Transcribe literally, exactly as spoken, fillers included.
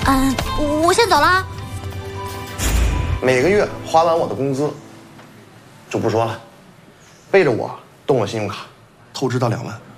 嗯，我先走了。 每个月花完我的工资，就不说了，背着我动了信用卡，透支到两万。